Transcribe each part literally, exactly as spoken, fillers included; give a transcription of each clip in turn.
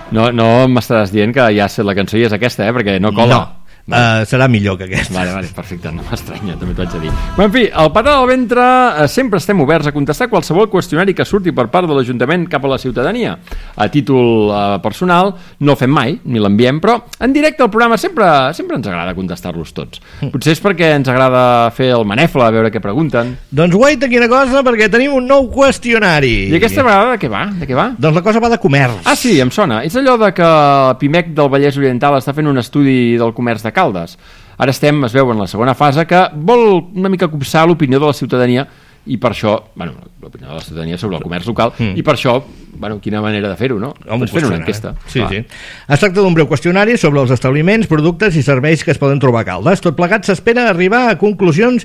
No, no m'estaràs dient que ja la cançó ja és aquesta, eh? Perquè no cola. No. Uh, serà millor que aquest. Vale, vale, perfecte, no m'estranya, també t'ho haig de dir. Però, en fi, al Patar del Ventre eh, sempre estem oberts a contestar qualsevol qüestionari que surti per part de l'Ajuntament cap a la ciutadania. A títol eh, personal no el fem mai, ni l'enviem, però en directe al programa sempre, sempre ens agrada contestar-los tots. Potser és perquè ens agrada fer el manefla, a veure què pregunten. Doncs guaita, quina cosa, perquè tenim un nou qüestionari. I aquesta vegada de què va? De què va? Doncs la cosa va de comerç. Ah, sí, em sona. És allò de que Pimec del Vallès Oriental està fent un estudi del comerç de Caldes. Ara estem, es veu, en la segona fase, que vol una mica copsar l'opinió de la ciutadania i per això, bueno, l'opinió de la ciutadania sobre el comerç local, mm. i per això, bueno, quina manera de fer-ho, no? Home, pues fent una enquesta. Sí, clar. Sí. Es tracta d'un breu qüestionari sobre els establiments, productes i serveis que es poden trobar a Caldes. Tot plegat s'espera arribar a conclusions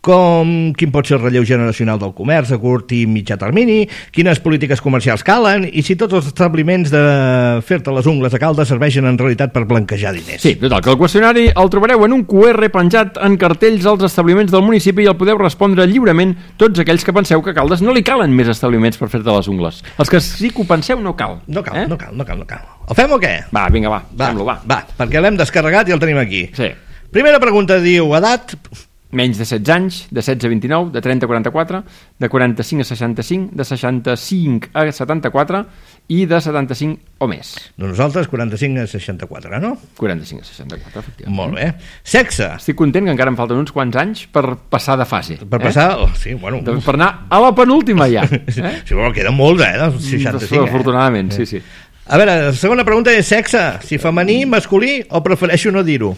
com quin pot ser el relleu generacional del comerç a curt i mitjà termini, quines polítiques comercials calen i si tots els establiments de fer-te les ungles a Caldes serveixen en realitat per blanquejar diners. Sí, total, que el qüestionari el trobareu en un Q R penjat en cartells als establiments del municipi i el podeu respondre lliurement tots aquells que penseu que a Caldes no li calen més establiments per fer-te les ungles. Els que sí que ho penseu no cal. No cal, eh? no cal, no cal, no cal. El fem o què? Va, vinga, va, va, fem-lo, va. Va, perquè l'hem descarregat i el tenim aquí. Sí. Primera pregunta diu, edat... Menys de setze anys, de setze a vint-i-nou, de trenta a quaranta-quatre, de quaranta-cinc a seixanta-cinc, de seixanta-cinc a setanta-quatre i de setanta-cinc o més. Nosaltres quaranta-cinc a seixanta-quatre, no? quaranta-cinc a seixanta-quatre, efectivament. Molt bé. Sexe. Estic content que encara em falten uns quants anys per passar de fase. Per passar, eh? Sí, bueno. De, per anar a la penúltima ja. Eh? Sí, però queden molts, eh? Dels seixanta-cinc. Afortunadament, eh? sí, sí. A veure, la segona pregunta és sexe. Si femení, masculí o prefereixo no dir-ho?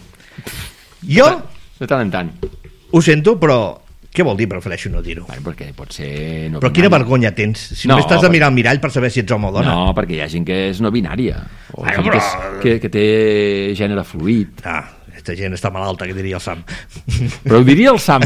Jo... De tant en tant. Ho sento, però què vol dir prefereixo no dir-ho? Bueno, perquè pot ser no però quina vergonya tens? Si no, només t'has de mirar al mirall per saber si ets home o dona. No, perquè hi ha gent que és no binària. O Ai, gent però... que, és, que, que té gènere fluid. Ah, aquesta gent està malalta, que diria el Sam. Però ho diria el Sam.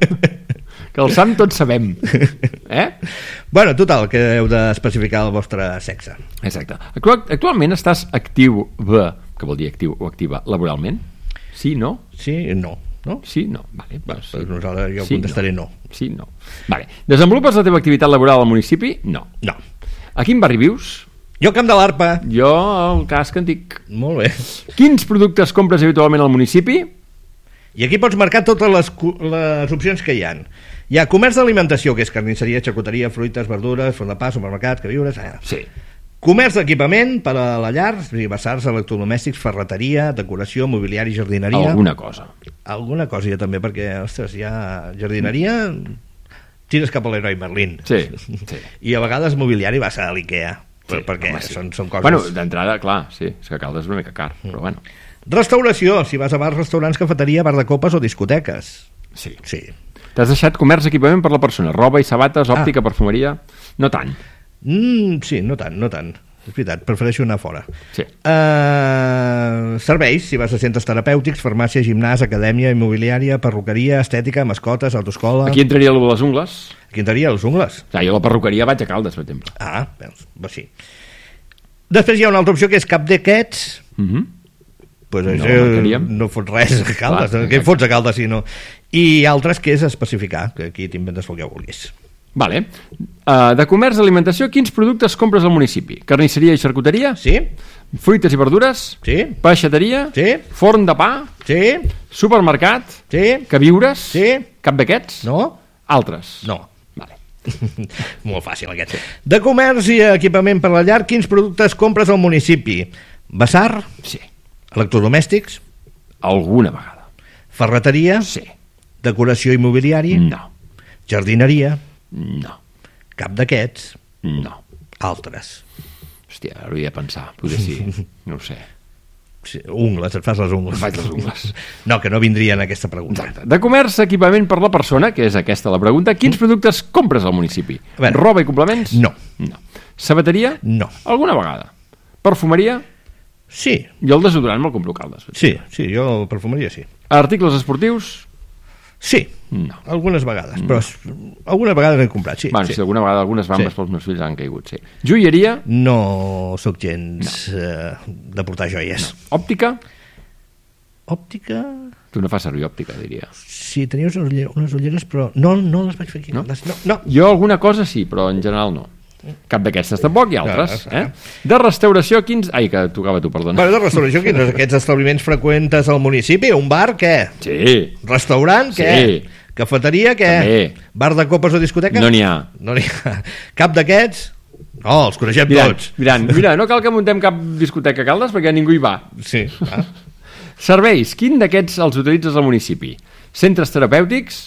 Que el Sam tots sabem. Eh? Bueno, total, que heu d'especificar el vostre sexe. Exacte. Actualment estàs actiu, que vol dir actiu o activa, laboralment? Sí, no? Sí, no. No? Sí, no. Vale, pues, pues nosaltres jo sí, contestaré no. no. Sí, no. Vale. Desenvolupes la teva activitat laboral al municipi? No. No. A quin barri vius? Jo Camp de l'Arpa. Jo al casc antic. Molt bé. Quins productes compres habitualment al municipi? I aquí pots marcar totes les, les opcions que hi ha. Hi ha comerç d'alimentació, que és carnisseria, xacoteria, fruites, verdures, font de pa, supermercat, queviures... Ah. Sí. Comerç d'equipament per a la llar, basars, electrodomèstics, ferreteria, decoració, mobiliari, jardineria... Alguna cosa. Alguna cosa ja també, perquè, ostres, hi ha jardineria... Tires cap a l'Heroi Merlin. Sí, sí. I a vegades mobiliari vas a l'Ikea. Sí, perquè home, sí. són, són coses... Bueno, d'entrada, clar, sí, és que Caldes és una mica car, mm. però bueno. Restauració, si vas a bars, restaurants, cafeteria, bar de copes o discoteques. Sí. Sí. T'has deixat comerç equipament per la persona, roba i sabates, òptica, ah. perfumeria... No tant. Mm, sí, no tant, no tant. És veritat, prefereixo anar fora. Sí. Uh, serveis, si vas a centres terapèutics, farmàcia, gimnàs, acadèmia, immobiliària, perruqueria, estètica, mascotes, autoescola... Aquí entraria el de les ungles? Aquí entraria les ungles. Ah, jo a la perruqueria vaig a Caldes, per exemple. Ah, veus, doncs sí. Després hi ha una altra opció que és cap d'aquests... Mm -hmm. Pues no, això, no fots res a Caldes. Clar, què fots a Caldes si no? I altres que és especificar, que aquí t'inventes el que vulguis. Vale. Uh, de comerç d'alimentació, quins productes compres al municipi? Carnisseria i xarcuteria? Sí. Fruites i verdures? Sí. Peixateria? Sí. Forn de pa? Sí. Supermercat? Sí. Queviures? Sí. Cap d'aquests? No. Altres? No. Vale. Molt fàcil aquest. De comerç i equipament per la llar, quins productes compres al municipi? Basar? Sí. Electrodomèstics? Alguna vegada. Ferreteria? Sí. Decoració immobiliari? No. Jardineria? No. Cap d'aquests? No. Altres? Hòstia, hauria de pensar, potser sí, no ho sé. Sí, ungles, et fas les ungles. Em faig les ungles. No, que no vindria en aquesta pregunta. Exacte. De comerç, equipament per la persona, que és aquesta la pregunta, quins mm. productes compres al municipi? Veure, roba i complements? No. No. Sabateria? No. Alguna vegada. Perfumeria? Sí. Jo el desodorant me'l compro a Caldes. Sí, sí, jo perfumeria sí. Articles esportius? Sí, no. Algunes vegades, però algunes vegades n'he comprat, sí. Bueno, sí. si alguna vegada algunes bambes sí. pels meus fills han caigut, sí. Joieria? No sóc gens no. eh, de portar joies. No. Òptica? Òptica... Tu no fas servir òptica, diria. Sí, tenies unes ulleres, però no, no les vaig fer aquí. No? Les, no, no. Jo alguna cosa sí, però en general no. Cap d'aquestes tampoc, i altres. No, no, no. Eh? De restauració, quins... Ai, que tocava tu, perdona. Bueno, de restauració, quins aquests establiments freqüentes al municipi? Un bar, què? Sí. Restaurant, què? Sí. Cafeteria, què? També. Bar de copes o discoteca? No n'hi ha. No n'hi ha. Cap d'aquests? No, els coneixem Miran, tots. miran, mira, no cal que muntem cap discoteca a Caldes perquè ningú hi va. Sí. Ah. Serveis, quin d'aquests els utilitzes al municipi? Centres terapèutics?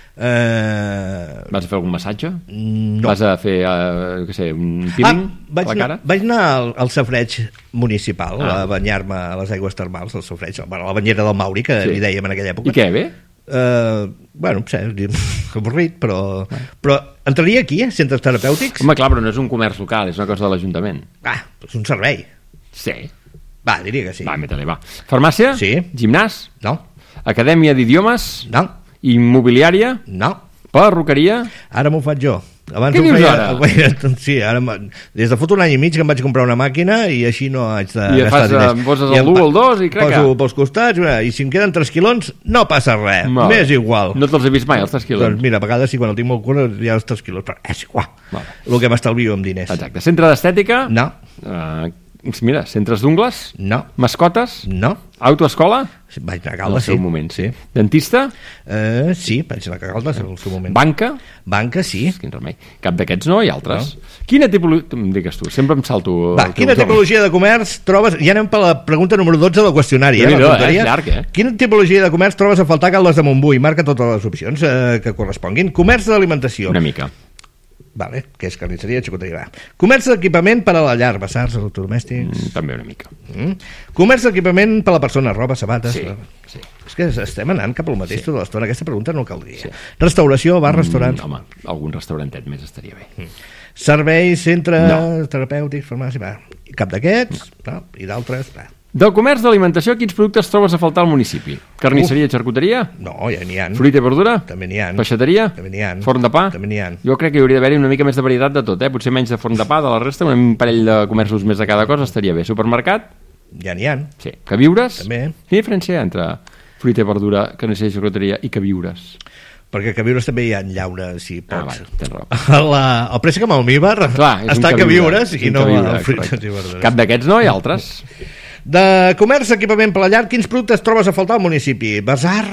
Uh... Vas a fer algun massatge? No. Vas a fer, uh, què sé, un peeling ah, vaig a la cara? Anar, vaig anar al, al safreig municipal Ah. a banyar-me a les aigües termals, al safreig, bueno, a la banyera del Mauri, que Sí. li dèiem en aquella època. I què, bé? Uh, bueno, no sé, avorrit, però, però entraria aquí, eh, centres terapèutics? Home, clar, però no és un comerç local, és una cosa de l'Ajuntament. Ah, és un servei. Sí. Va, diria que sí. Va, métale, va. Farmàcia? Sí. Gimnàs? No, Acadèmia d'idiomes? no, Immobiliària? no. Perruqueria? Ara m'ho faig jo. Abans Què ho dius feia, ara? ho feia- sí, ara m- des de fot un any i mig que em vaig comprar una màquina i així no haig de I gastar fas, diners. eh, poses I el em l'u, pa- el dos i creca. Poso pels costats, mira, i si em queden tres quilons no passa res, Molt bé. m'és igual. No te'ls he vist mai, els tres quilos. Doncs mira, a vegades sí, quan el tinc molt curt hi ha els tres quilos, però és igual. Molt bé. El que m'estalvio amb diners. Exacte. Centre d'estètica? No, Uh, mira, centres d'ungles? no, Mascotes? no. Autoescola? Vaig anar a En el Caldes, seu sí. moment, sí. sí. Dentista? Uh, sí, vaig anar a Caldes en el seu moment. Banca? Banca, sí. Quin remei. Cap d'aquests no, i altres. Quina tipologia... Em digues tu, sempre em salto... Va, el teu quina torn. tipologia de comerç trobes... Ja anem per la pregunta número dotze del qüestionari. Eh, Déu-n'hi-do, la eh? tonteria. És llarg, eh? Quina tipologia de comerç trobes a faltar a Caldes de Montbui? Marca totes les opcions eh, que corresponguin. Comerç d'alimentació. Una mica. Vale, que és carnisseria, xocoteria. Va. Comerç d'equipament per a la llar, bessars, electrodomèstics. Mm, també una mica. Mm. Comerç d'equipament per a la persona, roba, sabates... Sí, eh. sí. És que estem anant cap al mateix sí. tota l'estona. Aquesta pregunta no caldria. Sí. Restauració, bar, restaurant... Mm, home, algun restaurantet més estaria bé. Mm. Serveis, centre No. terapèutics, farmàcia... Va. Cap d'aquests, no. I d'altres... Va. Del comerç d'alimentació, quins productes trobes a faltar al municipi? Carnisseria, xarcuteria? No, ja n'hi ha. Fruita i verdura? També n'hi ha. Peixateria? També n'hi ha. Forn de pa? També n'hi ha. Jo crec que hi hauria d'haver-hi una mica més de varietat de tot, eh? Potser menys de forn de pa, de la resta, un parell de comerços més de cada cosa estaria bé. Supermercat? Ja n'hi ha. Sí. Queviures? També. Quina diferència hi ha entre fruita i verdura, carnisseria i xarcuteria i queviures? Perquè que viures també hi ha llauna, si Ah, pots. vale, tens raó. La, el préssec amb almíbar Clar, és està un que queviure, viures és i un no queviure, a fruites correcte. i verdures. Cap d'aquests no, i altres? De comerç, equipament per la llar, quins productes trobes a faltar al municipi? Basar?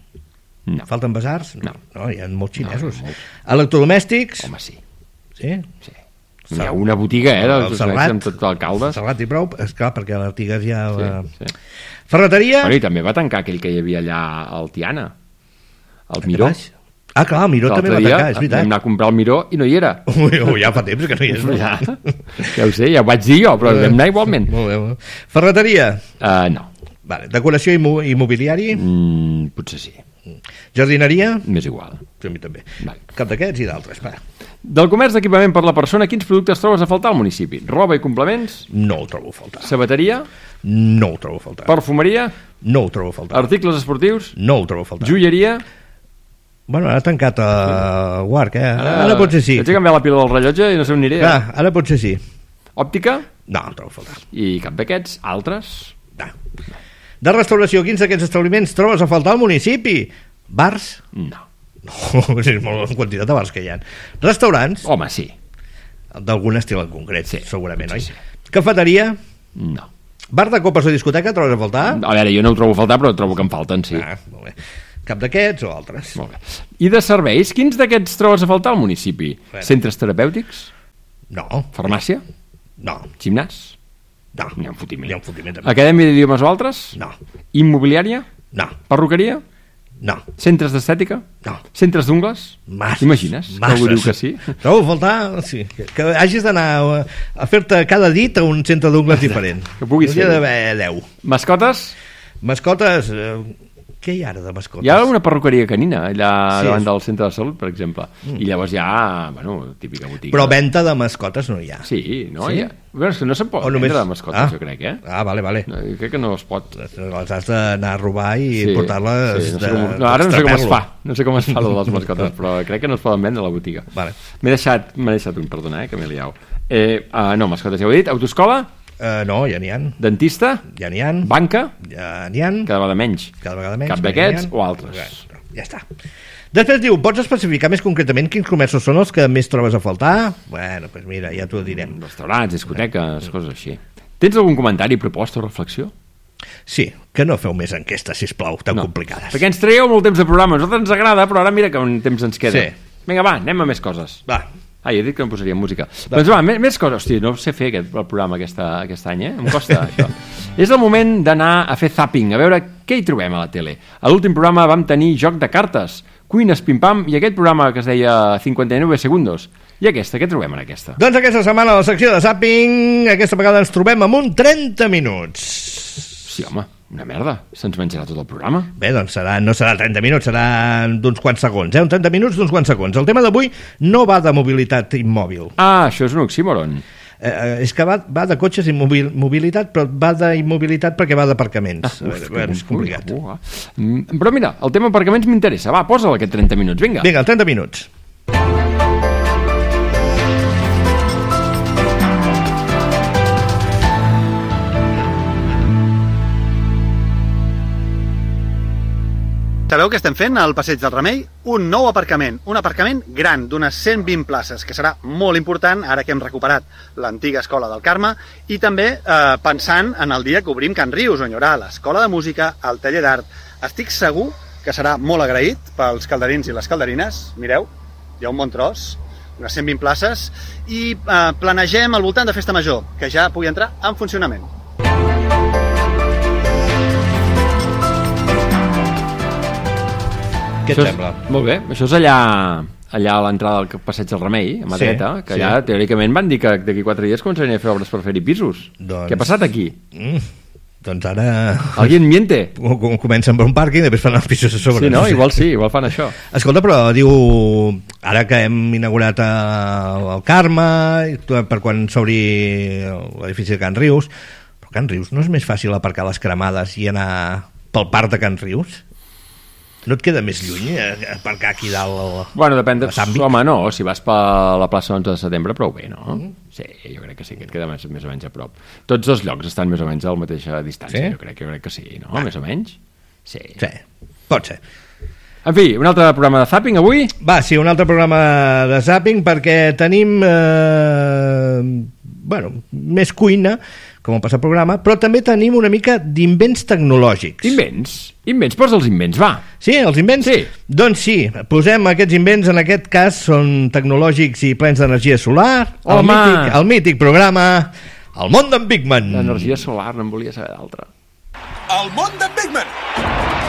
No. Falten basars? No. No, hi ha molts xinesos. No, molt. Electrodomèstics? Home, sí. Sí? sí. Hi ha una botiga, eh, El dels Serrat. amb tot l'alcalde. Serrat i prou? Esclar, perquè a l'Artigas hi ha... Sí, la- sí. Ferreteria? Bueno, i també va tancar aquell que hi havia allà al Tiana, el Miró. Baix? Ah, clar, el Miró també va L'altre dia tancar, és vam veritat. anar a comprar el Miró i no hi era. Ui, ui, ja fa temps que no hi és. No? Ja, ja ho sé, ja ho vaig dir jo, però vam anar igualment. Molt bé, molt bé. Ferreteria? Uh, no, Vale. Decoració immo immobiliari? mm, potser sí, Jardineria? m'és igual. Sí, a mi també. Vale. Cap d'aquests i d'altres, va. Del comerç d'equipament per la persona, quins productes trobes a faltar al municipi? Roba i complements? No ho trobo a faltar. Sabateria? No ho trobo a faltar. Perfumeria? No ho trobo a faltar. Articles esportius? No ho trobo a faltar. Joieria? Bueno, ara ha tancat el Guarc, eh? Ara, ara potser sí. Vaig a canviar la pila del rellotge i no sé on aniré. Ah, ara potser sí. Òptica? No, no ho trobo a faltar. I cap d'aquests? Altres? No. De restauració, quins d'aquests establiments trobes a faltar al municipi? Bars? No. No, és molt la quantitat de bars que hi ha. Restaurants? Home, sí. D'algun estil en concret, Sí, segurament, oi? sí, Cafeteria? No. Bar de copes o discoteca trobes a faltar? A veure, jo no ho trobo a faltar, però trobo que em falten, sí. Ah, molt bé. Cap d'aquests o altres? Molt bé. I de serveis, quins d'aquests trobes a faltar al municipi? Bueno. Centres terapèutics? No, Farmàcia? no, Gimnàs? no. N'hi ha un fotiment. N'hi ha un fotiment també. Acadèmia d'idiomes o altres? No, Immobiliària? no, Perruqueria? no, Centres d'estètica? no. Centres d'ungles? Masses. T'imagines? Que algú diu que sí? Trobo a faltar, sí, que, que hagis d'anar a, a fer-te cada dit a un centre d'ungles diferent. Que puguis Hauria fer-ho. d'haver deu. Mascotes? Mascotes, eh, què hi ha ara de mascotes? Hi ha una perruqueria canina allà Sí. davant del centre de salut, per exemple. I llavors hi ha, bueno, típica botiga. Però venda de mascotes no hi ha. Sí, no? Sí? Hi ha... Bueno, és que no se'n pot O vendre només- de mascotes, Ah. jo crec, eh? Ah, vale, vale. No, jo crec que no es pot. Les has d'anar a robar i portar-les... sí, no, sé de- com, no, ara no sé com es d'extraper-lo. fa, no sé com es fa lo de les mascotes, però crec que no es poden vendre a la botiga. Vale. M'he deixat, m'he deixat un, perdona, eh, que m'he liat. Eh, uh, no, mascotes ja ho he dit. Autoescola? Uh, no, ja n'hi ha. Dentista? Ja n'hi ha. Banca? Ja n'hi ha. Cada vegada menys. Cada vegada menys. Cap però ja d'aquests n'hi ha. o altres? Ja, ja està. Després diu, pots especificar més concretament quins comerços són els que més trobes a faltar? Bueno, doncs mira, ja t'ho direm. Restaurants, discoteques, coses així. Tens algun comentari, proposta o reflexió? Sí, que no feu més enquestes, sisplau, tan no, complicades. Perquè ens traieu molt temps de programa, a nosaltres ens agrada, però ara mira que un temps ens queda. Sí. Vinga, va, anem a més coses. Va. Ah, he dit que em posaria música. Va. Doncs va, més, més coses. Hosti, no sé fer aquest, el programa aquesta, aquest any, eh? Em costa, això. És el moment d'anar a fer zapping, a veure què hi trobem a la tele. A l'últim programa vam tenir joc de cartes, cuines pim-pam, i aquest programa que es deia cinquanta-nueve segundos. I aquesta, què trobem en aquesta? Doncs aquesta setmana a la secció de zapping, aquesta vegada ens trobem amb un trenta minuts. Sí, home, una merda. Se'ns menjarà tot el programa. Bé, doncs serà, no serà trenta minuts, serà d'uns quants segons, eh? Un trenta minuts d'uns quants segons. El tema d'avui no va de mobilitat immòbil. Ah, això és un oxímoron. Eh, és que va, va de cotxes i mobil, mobilitat, però va d'immobilitat perquè va d'aparcaments. Ah, uf, a veure, és complicat. Uh, uh. Però mira, el tema aparcaments m'interessa. Va, posa'l aquest trenta minuts, vinga. Vinga, trenta minuts. Sabeu què estem fent al Passeig del Remei? Un nou aparcament, un aparcament gran d'unes cent vint places, que serà molt important ara que hem recuperat l'antiga Escola del Carme i també eh, pensant en el dia que obrim Can Rius, on hi haurà l'Escola de Música, el taller d'art. Estic segur que serà molt agraït pels calderins i les calderines. Mireu, hi ha un bon tros, unes cent vint places, i eh, planegem al voltant de Festa Major, que ja pugui entrar en funcionament. Què et Això és, sembla? molt bé, això és allà allà a l'entrada del Passeig del Remei, a mà Sí, dreta, que allà sí. teòricament van dir que d'aquí quatre dies començarien a fer obres per fer-hi pisos. Doncs- Què ha passat aquí? Mm, doncs ara... Alguien miente? Com- Comencen per un pàrquing i després fan els pisos a sobre. Sí, no? sé. Igual sí, igual fan això. Escolta, però diu, ara que hem inaugurat el, el Carme, i tu- per quan s'obri l'edifici de Can Rius, però Can Rius no és més fàcil aparcar les cremades i anar pel parc de Can Rius? No et queda més lluny eh, aparcar aquí dalt? El, Bueno, depèn de... a Sant Vic? Home, no, si vas per la plaça onze de setembre, prou bé, no? Mm. Sí, jo crec que sí, que et queda més, més o menys a prop. Tots els llocs estan més o menys a la mateixa distància, Sí? jo, crec, jo crec que sí, no? Ah. Més o menys? Sí. Sí, pot ser. En fi, un altre programa de zapping avui? Va, sí, un altre programa de zapping perquè tenim eh, bueno, més cuina com el passat programa, però també tenim una mica d'invents tecnològics. Invents? Invents? Posa els invents, va. Sí, els invents? Sí. Doncs sí, posem aquests invents, en aquest cas són tecnològics i plens d'energia solar. El Home! mític, el mític programa El món d'en Bigman. L'energia solar, no en volia saber d'altra. El món d'en Bigman.